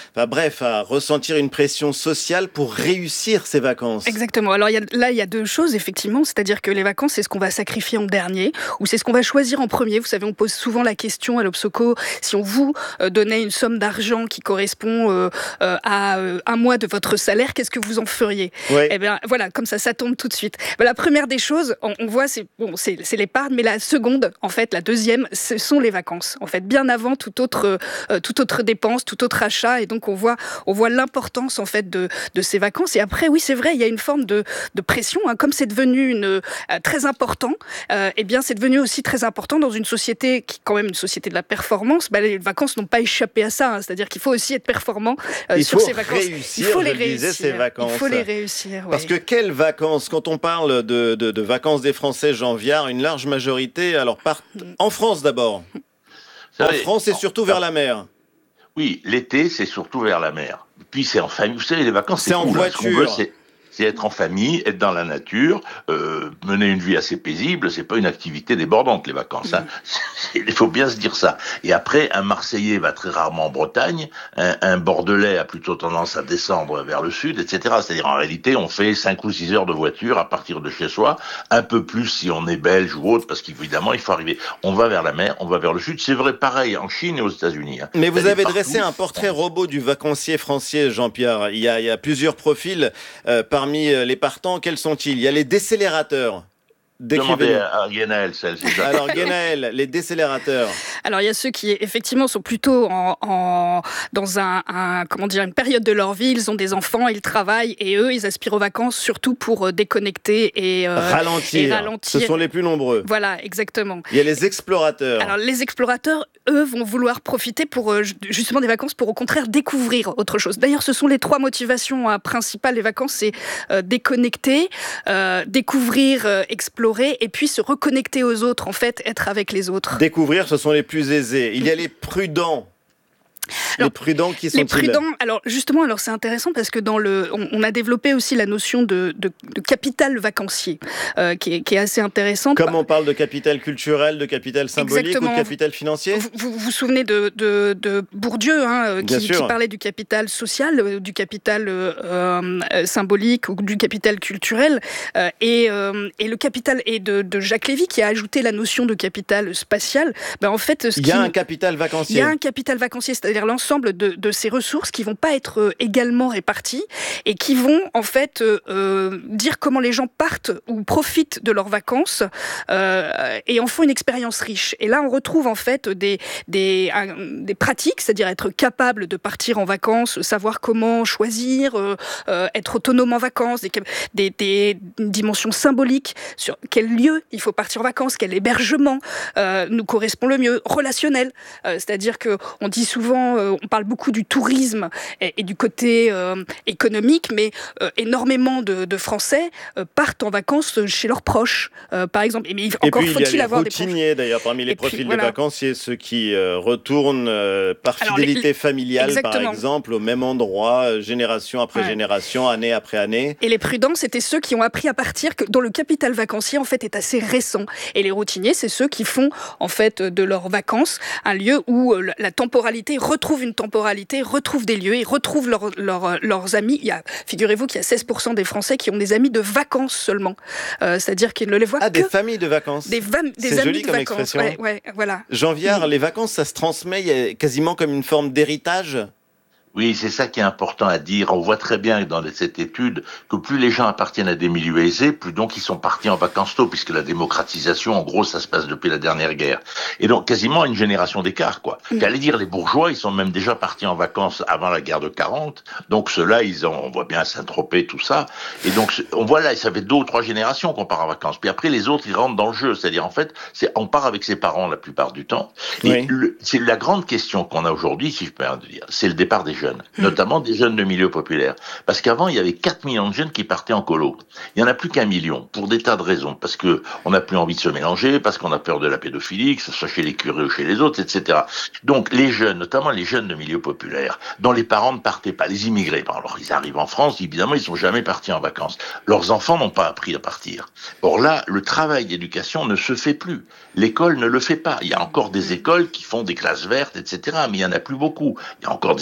à ressentir une pression sociale pour réussir ces vacances. Exactement. Alors il y a deux choses, effectivement, c'est-à-dire que les vacances, c'est ce qu'on va sacrifier en dernier, ou c'est ce qu'on va choisir en premier. Vous savez, on pose souvent la question à l'Obsoco, si on vous donnait une somme d'argent qui correspond à un mois de votre salaire, qu'est-ce que vous en feriez ? Eh bien, voilà, comme ça tombe tout tout de suite. La première des choses, on voit, c'est l'épargne, mais la seconde, en fait, la deuxième, ce sont les vacances. En fait, bien avant toute autre dépense, tout autre achat, et donc on voit l'importance en fait de ces vacances. Et après, oui, c'est vrai, il y a une forme de pression, hein, comme c'est devenu très important. Eh bien, c'est devenu aussi très important dans une société qui, quand même, une société de la performance. Les vacances n'ont pas échappé à ça. Hein, c'est-à-dire qu'il faut aussi être performant sur ces vacances. Il faut réussir ces vacances. Il faut les réussir. Parce que quelles vacances? Quand on parle de vacances des Français, Jean Viard, une large majorité, alors en France d'abord. En France et surtout vers la mer. Oui, l'été, c'est surtout vers la mer. Puis c'est en famille. Vous savez, les vacances, c'est en voiture. C'est être en famille, être dans la nature, mener une vie assez paisible. C'est pas une activité débordante, les vacances. Hein. Il faut bien se dire ça. Et après, un Marseillais va très rarement en Bretagne. Un Bordelais a plutôt tendance à descendre vers le sud, etc. C'est-à-dire, en réalité, on fait 5 ou 6 heures de voiture à partir de chez soi. Un peu plus si on est belge ou autre, parce qu'évidemment, il faut arriver. On va vers la mer, on va vers le sud. C'est vrai, pareil, en Chine et aux États-Unis. Hein. Mais vous avez dressé un portrait robot du vacancier français, Jean-Pierre. Il y a plusieurs profils parmi les partants. Quels sont-ils? Il y a les décélérateurs. Demandez à Guénaël, celle-ci. Alors, Guénaël, les décélérateurs. Alors, il y a ceux qui, effectivement, sont plutôt dans une période de leur vie. Ils ont des enfants, ils travaillent, et eux, ils aspirent aux vacances surtout pour déconnecter et ralentir. Ce sont les plus nombreux. Voilà, exactement. Il y a les explorateurs. Alors, les explorateurs, eux, vont vouloir profiter pour justement des vacances pour, au contraire, découvrir autre chose. D'ailleurs, ce sont les 3 motivations principales des vacances. C'est déconnecter, découvrir, explorer, et puis se reconnecter aux autres, en fait, être avec les autres. Découvrir, ce sont les plus aisés. Il y a les prudents. Les prudents, qui sont-ils? Les prudents, alors justement, c'est intéressant parce que on a développé aussi la notion de capital vacancier, qui est assez intéressante. Comme on parle de capital culturel, de capital symbolique. Exactement. Ou de capital financier. Vous vous souvenez de Bourdieu, hein, qui parlait du capital social, du capital symbolique ou du capital culturel, et le capital de Jacques Lévy qui a ajouté la notion de capital spatial. En fait, il y a un capital vacancier. Il y a un capital vacancier, c'est-à-dire l'ensemble de ces ressources qui vont pas être également réparties et qui vont en fait dire comment les gens partent ou profitent de leurs vacances et en font une expérience riche. Et là, on retrouve en fait des pratiques, c'est-à-dire être capable de partir en vacances, savoir comment choisir, être autonome en vacances, des dimensions symboliques sur quel lieu il faut partir en vacances, quel hébergement nous correspond le mieux, relationnel, c'est-à-dire que on dit souvent, on parle beaucoup du tourisme et du côté économique, mais énormément de Français partent en vacances chez leurs proches, par exemple. Mais encore faut-il avoir des routiniers, d'ailleurs, parmi les profils des vacanciers, ceux qui retournent par fidélité familiale, exactement. Par exemple, au même endroit, génération après génération, année après année. Et les prudents, c'était ceux qui ont appris à partir, dont le capital vacancier, en fait, est assez récent. Et les routiniers, c'est ceux qui font, en fait, de leurs vacances un lieu où la temporalité retrouve une temporalité, retrouve des lieux et retrouve leurs amis. Figurez-vous qu'il y a 16% des Français qui ont des amis de vacances seulement. C'est-à-dire qu'ils ne les voient que... des familles de vacances. Des c'est amis joli de comme vacances. expression. Voilà. Jean Viard, les vacances, ça se transmet quasiment comme une forme d'héritage. Oui, c'est ça qui est important à dire. On voit très bien dans cette étude que plus les gens appartiennent à des milieux aisés, plus donc ils sont partis en vacances tôt, puisque la démocratisation, en gros, ça se passe depuis la dernière guerre. Et donc, quasiment une génération d'écart, quoi. J'allais dire, les bourgeois, ils sont même déjà partis en vacances avant la guerre de 40. Donc, ceux-là, on voit bien Saint-Tropez, tout ça. Et donc, on voit là, ça fait 2 ou 3 générations qu'on part en vacances. Puis après, les autres, ils rentrent dans le jeu. C'est-à-dire, en fait, on part avec ses parents la plupart du temps. Et c'est la grande question qu'on a aujourd'hui, si je peux dire, c'est le départ des jeunes. Notamment des jeunes de milieu populaire. Parce qu'avant, il y avait 4 millions de jeunes qui partaient en colo. Il n'y en a plus qu'1 million, pour des tas de raisons. Parce que on n'a plus envie de se mélanger, parce qu'on a peur de la pédophilie, que ce soit chez les curés ou chez les autres, etc. Donc, les jeunes, notamment les jeunes de milieu populaire, dont les parents ne partaient pas, les immigrés, alors ils arrivent en France, évidemment, ils sont jamais partis en vacances. Leurs enfants n'ont pas appris à partir. Or là, le travail d'éducation ne se fait plus. L'école ne le fait pas. Il y a encore des écoles qui font des classes vertes, etc., mais il n'y en a plus beaucoup. Il y a encore des écoles qui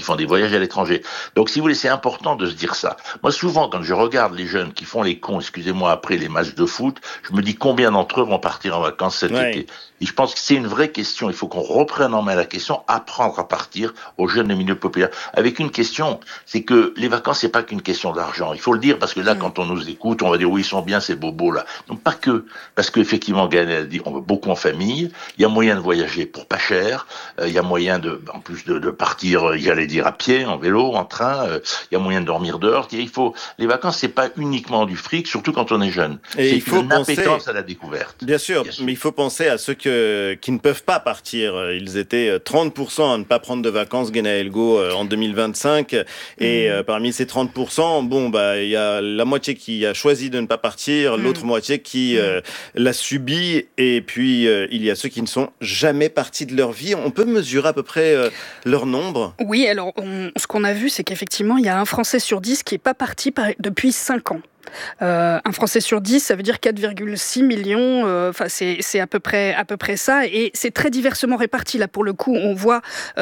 font des voyages à l'étranger. Donc, si vous voulez, c'est important de se dire ça. Moi, souvent, quand je regarde les jeunes qui font les cons, excusez-moi, après les matchs de foot, je me dis combien d'entre eux vont partir en vacances cet été. Et je pense que c'est une vraie question. Il faut qu'on reprenne en main la question, apprendre à partir aux jeunes des milieux populaires. Avec une question, c'est que les vacances, c'est pas qu'une question d'argent. Il faut le dire parce que là, quand on nous écoute, on va dire oui, ils sont bien ces bobos là. Non, pas que. Parce qu'effectivement, Gaël a dit, on va beaucoup en famille. Il y a moyen de voyager pour pas cher. Il y a moyen en plus de partir, j'allais dire à pied, en vélo, en train. Il y a moyen de dormir dehors. Les vacances, c'est pas uniquement du fric, surtout quand on est jeune. Et c'est il faut une appétence à la découverte. Bien sûr, mais il faut penser à ceux qui ne peuvent pas partir. Ils étaient 30% à ne pas prendre de vacances, Guénaël-Go, en 2025. Et parmi ces 30%, il y a la moitié qui a choisi de ne pas partir, l'autre moitié qui l'a subi. Et puis, il y a ceux qui ne sont jamais partis de leur vie. On peut mesurer à peu près leur nombre? Oui, alors ce qu'on a vu, c'est qu'effectivement, il y a un Français sur 10 qui n'est pas parti depuis 5 ans. Un Français sur 10, ça veut dire 4,6 millions. C'est à peu près ça, et c'est très diversement réparti. Là, pour le coup, on voit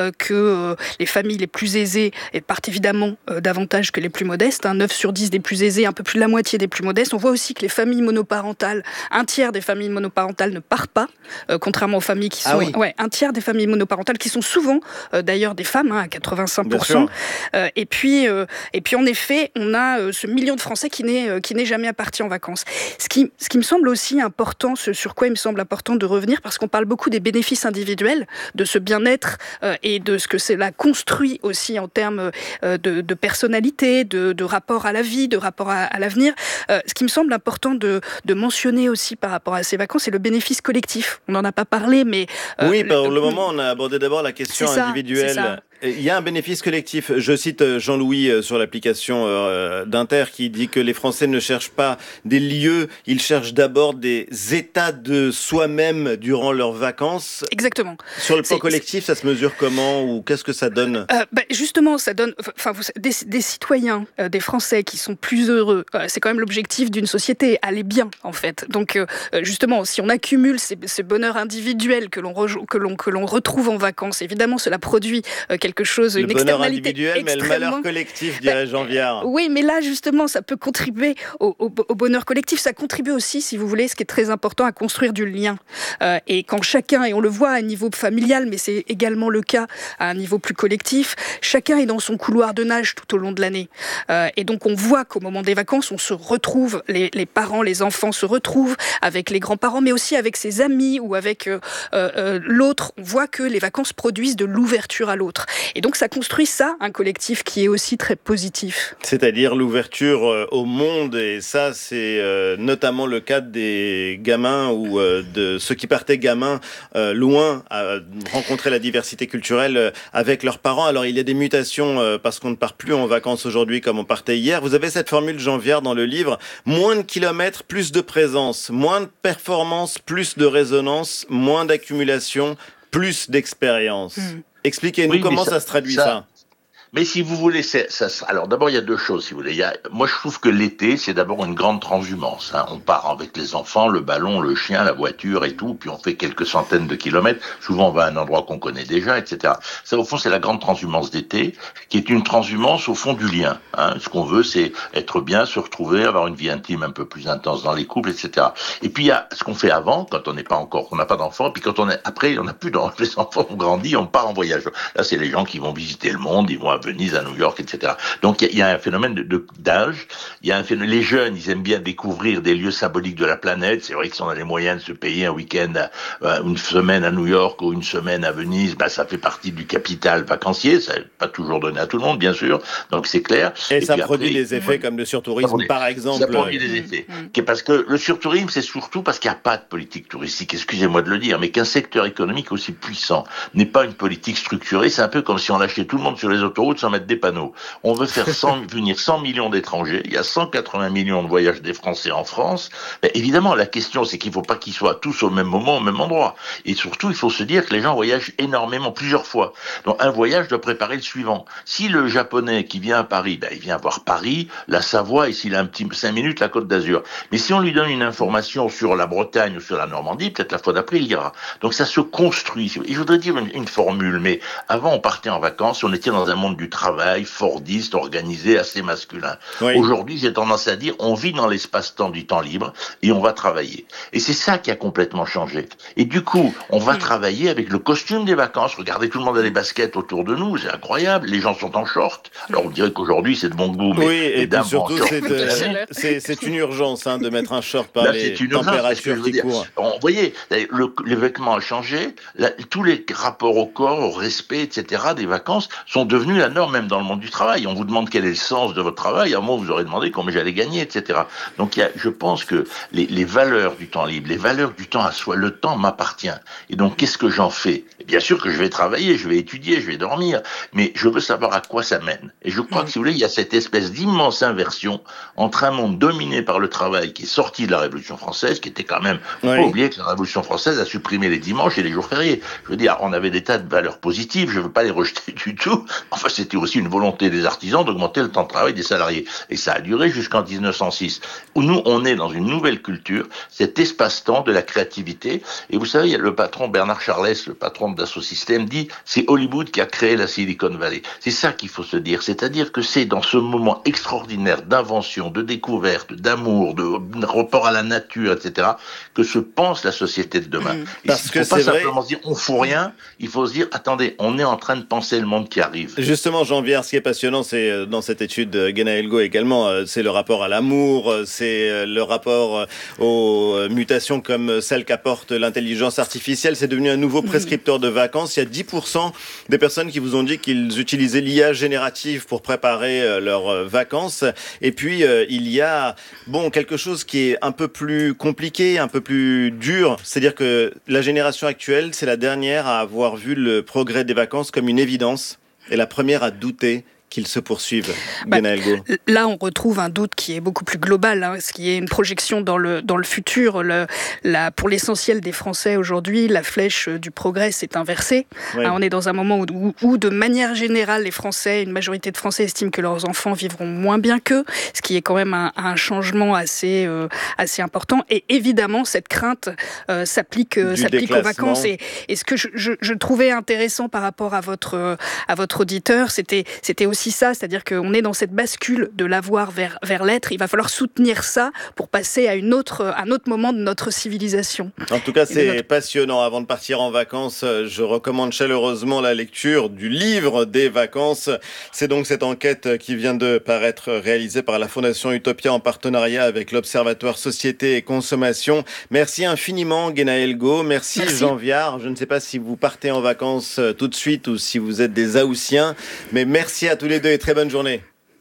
que les familles les plus aisées partent évidemment davantage que les plus modestes. 9 sur 10 des plus aisés, un peu plus de la moitié des plus modestes. On voit aussi que les familles monoparentales, un tiers des familles monoparentales ne partent pas, contrairement aux familles qui sont, un tiers des familles monoparentales qui sont souvent d'ailleurs des femmes, à 85%. Et puis en effet, on a ce million de Français qui n'est jamais parti en vacances. Ce qui me semble aussi important, ce sur quoi il me semble important de revenir, parce qu'on parle beaucoup des bénéfices individuels, de ce bien-être et de ce que cela construit aussi en termes de personnalité, de rapport à la vie, de rapport à l'avenir. Ce qui me semble important de mentionner aussi par rapport à ces vacances, c'est le bénéfice collectif. On n'en a pas parlé, mais... oui, pour le moment, on a abordé d'abord la question individuelle. C'est ça. Il y a un bénéfice collectif. Je cite Jean-Louis sur l'application d'Inter qui dit que les Français ne cherchent pas des lieux, ils cherchent d'abord des états de soi-même durant leurs vacances. Exactement. Sur le plan collectif, ça se mesure comment, ou qu'est-ce que ça donne? Justement, ça donne des citoyens, des Français qui sont plus heureux. C'est quand même l'objectif d'une société, aller bien en fait. Donc justement, si on accumule ces bonheurs individuels que l'on retrouve en vacances, évidemment, cela produit quelque chose, une externalité individuel, mais le malheur collectif, dirait Jean Viard. Oui, mais là, justement, ça peut contribuer au bonheur collectif. Ça contribue aussi, si vous voulez, ce qui est très important, à construire du lien. Et quand chacun, et on le voit à un niveau familial, mais c'est également le cas à un niveau plus collectif, chacun est dans son couloir de nage tout au long de l'année. Et donc, on voit qu'au moment des vacances, on se retrouve, les parents, les enfants se retrouvent avec les grands-parents, mais aussi avec ses amis ou avec l'autre. On voit que les vacances produisent de l'ouverture à l'autre. Et donc ça construit un collectif qui est aussi très positif. C'est-à-dire l'ouverture au monde, et ça c'est notamment le cas des gamins ou de ceux qui partaient gamins loin à rencontrer la diversité culturelle avec leurs parents. Alors il y a des mutations parce qu'on ne part plus en vacances aujourd'hui comme on partait hier. Vous avez cette formule, Jean Viard, dans le livre: moins de kilomètres, plus de présence, moins de performance, plus de résonance, moins d'accumulation, plus d'expérience. Expliquez-nous comment ça se traduit ça. Mais si vous voulez, alors d'abord il y a deux choses, si vous voulez. Moi je trouve que l'été c'est d'abord une grande transhumance. On part avec les enfants, le ballon, le chien, la voiture et tout, puis on fait quelques centaines de kilomètres. Souvent on va à un endroit qu'on connaît déjà, etc. Ça au fond c'est la grande transhumance d'été, qui est une transhumance au fond du lien. Ce qu'on veut c'est être bien, se retrouver, avoir une vie intime un peu plus intense dans les couples, etc. Et puis il y a ce qu'on fait avant, quand on n'a pas d'enfants, puis quand après on n'a plus les enfants ont grandi, on part en voyage. Là c'est les gens qui vont visiter le monde, ils vont à Venise, à New York, etc. Donc il y a un phénomène d'âge. Les jeunes, ils aiment bien découvrir des lieux symboliques de la planète. C'est vrai que si on a les moyens de se payer un week-end, une semaine à New York ou une semaine à Venise, ça fait partie du capital vacancier. Ça n'est pas toujours donné à tout le monde, bien sûr. Donc c'est clair. Et ça produit des effets comme le surtourisme, par exemple. Ça produit des effets. Parce que le surtourisme, c'est surtout parce qu'il n'y a pas de politique touristique. Excusez-moi de le dire, mais qu'un secteur économique aussi puissant n'est pas une politique structurée. C'est un peu comme si on lâchait tout le monde sur les autoroutes sans mettre des panneaux. On veut faire venir 100 millions d'étrangers. Il y a 180 millions de voyages des Français en France. Mais évidemment, la question, c'est qu'il ne faut pas qu'ils soient tous au même moment, au même endroit. Et surtout, il faut se dire que les gens voyagent énormément, plusieurs fois. Donc, un voyage doit préparer le suivant. Si le Japonais qui vient à Paris, il vient voir Paris, la Savoie, et s'il a un petit 5 minutes, la Côte d'Azur. Mais si on lui donne une information sur la Bretagne ou sur la Normandie, peut-être la fois d'après, il ira. Donc, ça se construit. Je voudrais dire une formule, mais avant, on partait en vacances, on était dans un monde du travail fordiste, organisé, assez masculin. Oui. Aujourd'hui, j'ai tendance à dire, on vit dans l'espace-temps du temps libre et on va travailler. Et c'est ça qui a complètement changé. Et du coup, on va travailler avec le costume des vacances. Regardez, tout le monde a des baskets autour de nous, c'est incroyable. Les gens sont en short. Alors on dirait qu'aujourd'hui c'est de bon goût, mais Oui, et les puis dames surtout, en short. c'est une urgence de mettre un short par Là, les c'est une urgence, parce que je températures veux qui dire, courent. vous voyez, les vêtements ont changé, tous les rapports au corps, au respect, etc. des vacances sont devenus la norme, même dans le monde du travail. On vous demande quel est le sens de votre travail, à un moment vous aurez demandé combien j'allais gagner, etc. Donc je pense que les valeurs du temps libre, les valeurs du temps à soi, le temps m'appartient. Et donc qu'est-ce que j'en fais? Et bien sûr que je vais travailler, je vais étudier, je vais dormir, mais je veux savoir à quoi ça mène. Et je crois que, si vous voulez, il y a cette espèce d'immense inversion entre un monde dominé par le travail qui est sorti de la Révolution française, qui était quand même, faut pas oublier que la Révolution française a supprimé les dimanches et les jours fériés. Je veux dire, on avait des tas de valeurs positives, je veux pas les rejeter du tout. Enfin, c'était aussi une volonté des artisans d'augmenter le temps de travail des salariés. Et ça a duré jusqu'en 1906. Où nous, on est dans une nouvelle culture, cet espace-temps de la créativité. Et vous savez, le patron Bernard Charles, le patron de Dassault Systèmes, dit, c'est Hollywood qui a créé la Silicon Valley. C'est ça qu'il faut se dire. C'est-à-dire que c'est dans ce moment extraordinaire d'invention, de découverte, d'amour, de rapport à la nature, etc., que se pense la société de demain. Parce que il ne faut c'est pas vrai. simplement se dire on fout rien, il faut se dire attendez, on est en train de penser le monde qui arrive. Justement, Jean-Pierre, ce qui est passionnant, c'est dans cette étude de Genaël Go également, c'est le rapport à l'amour, c'est le rapport aux mutations comme celle qu'apporte l'intelligence artificielle. C'est devenu un nouveau prescripteur de vacances. Il y a 10% des personnes qui vous ont dit qu'ils utilisaient l'IA générative pour préparer leurs vacances. Et puis, il y a quelque chose qui est un peu plus compliqué, un peu plus dur. C'est-à-dire que la génération actuelle, c'est la dernière à avoir vu le progrès des vacances comme une évidence et la première à douter qu'ils se poursuivent. Là, on retrouve un doute qui est beaucoup plus global, ce qui est une projection dans le futur. Pour l'essentiel des Français aujourd'hui, la flèche du progrès s'est inversée. Ouais. On est dans un moment où, de manière générale, une majorité de Français estiment que leurs enfants vivront moins bien qu'eux, ce qui est quand même un changement assez important. Et évidemment, cette crainte s'applique aux vacances. Et ce que je trouvais intéressant par rapport à votre auditeur, c'était aussi ça, c'est-à-dire qu'on est dans cette bascule de l'avoir vers l'être. Il va falloir soutenir ça pour passer à un autre moment de notre civilisation. En tout cas, c'est passionnant. Avant de partir en vacances, je recommande chaleureusement la lecture du livre des vacances. C'est donc cette enquête qui vient de paraître réalisée par la Fondation Utopia en partenariat avec l'Observatoire Société et Consommation. Merci infiniment, Genaël Go. Merci. Jean Viard. Je ne sais pas si vous partez en vacances tout de suite ou si vous êtes des Haussiens, mais merci à tous les deux et très bonne journée.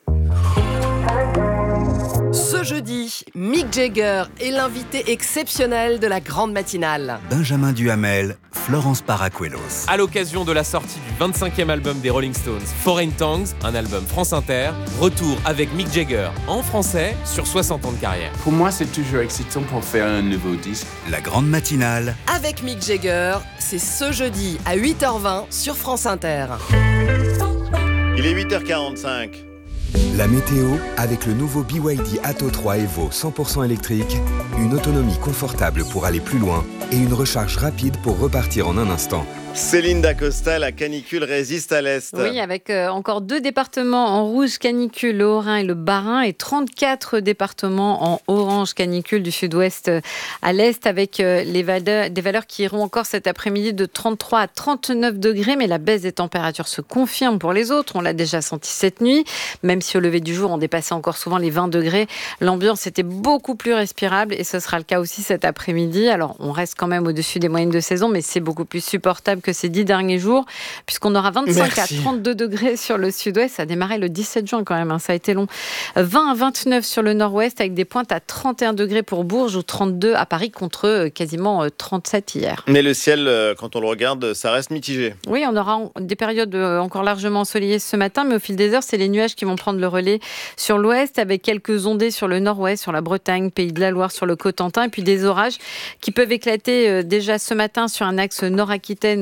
Ce jeudi, Mick Jagger est l'invité exceptionnel de la grande matinale. Benjamin Duhamel, Florence Paracuelos. À l'occasion de la sortie du 25e album des Rolling Stones, Foreign Tongues, un album France Inter, retour avec Mick Jagger en français sur 60 ans de carrière. Pour moi, c'est toujours excitant pour faire un nouveau disque. La grande matinale. Avec Mick Jagger, c'est ce jeudi à 8h20 sur France Inter. Il est 8h45. La météo avec le nouveau BYD Atto 3 Evo 100% électrique, une autonomie confortable pour aller plus loin et une recharge rapide pour repartir en un instant. Céline Dacosta, la canicule résiste à l'Est. Oui, avec encore 2 départements en rouge canicule, le Haut-Rhin et le Bas-Rhin, et 34 départements en orange canicule du sud-ouest à l'Est, avec des valeurs qui iront encore cet après-midi de 33 à 39 degrés, mais la baisse des températures se confirme pour les autres. On l'a déjà senti cette nuit, même si au lever du jour, on dépassait encore souvent les 20 degrés. L'ambiance était beaucoup plus respirable et ce sera le cas aussi cet après-midi. Alors, on reste quand même au-dessus des moyennes de saison, mais c'est beaucoup plus supportable que ces 10 derniers jours, puisqu'on aura 25 à 32 degrés sur le sud-ouest. Ça a démarré le 17 juin quand même, ça a été long. 20 à 29 sur le nord-ouest, avec des pointes à 31 degrés pour Bourges ou 32 à Paris, contre quasiment 37 hier. Mais le ciel, quand on le regarde, ça reste mitigé. Oui, on aura des périodes encore largement ensoleillées ce matin, mais au fil des heures, c'est les nuages qui vont prendre le relais sur l'ouest, avec quelques ondées sur le nord-ouest, sur la Bretagne, Pays de la Loire, sur le Cotentin, et puis des orages qui peuvent éclater déjà ce matin sur un axe nord-Aquitaine,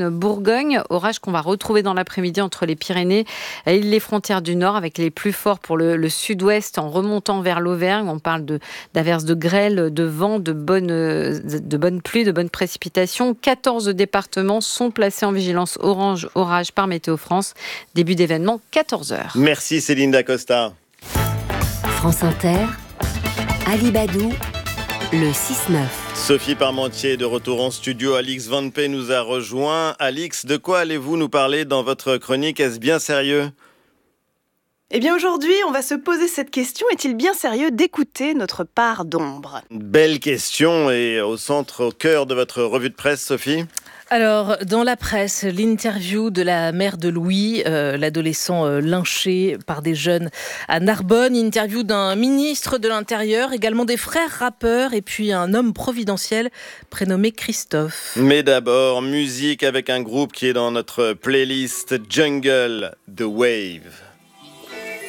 Bourgogne. Orage qu'on va retrouver dans l'après-midi entre les Pyrénées et les frontières du Nord, avec les plus forts pour le sud-ouest en remontant vers l'Auvergne. On parle d'averses de grêle, de vent, de bonnes pluies, de bonnes précipitations. 14 départements sont placés en vigilance orange orage par Météo France. Début d'événement, 14h. Merci Céline Dacosta. France Inter, Ali Badou, le 6-9. Sophie Parmentier de retour en studio. Alix Van P nous a rejoint. Alix, de quoi allez-vous nous parler dans votre chronique ? Est-ce bien sérieux ? Eh bien aujourd'hui, on va se poser cette question. Est-il bien sérieux d'écouter notre part d'ombre ? Belle question et au cœur de votre revue de presse, Sophie ? Alors, dans la presse, l'interview de la mère de Louis, l'adolescent lynché par des jeunes à Narbonne. Interview d'un ministre de l'Intérieur, également des frères rappeurs et puis un homme providentiel prénommé Christophe. Mais d'abord, musique avec un groupe qui est dans notre playlist Jungle, The Wave.